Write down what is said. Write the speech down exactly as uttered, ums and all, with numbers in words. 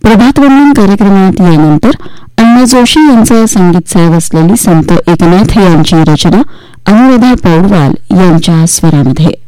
प्रभातवंदन कार्यक्रमात यानंतर अण्णा जोशी यांचा संगीत साहेब असलेली संत एकनाथ यांची रचना अनुराधा पौडवाल यांच्या स्वरामध्ये.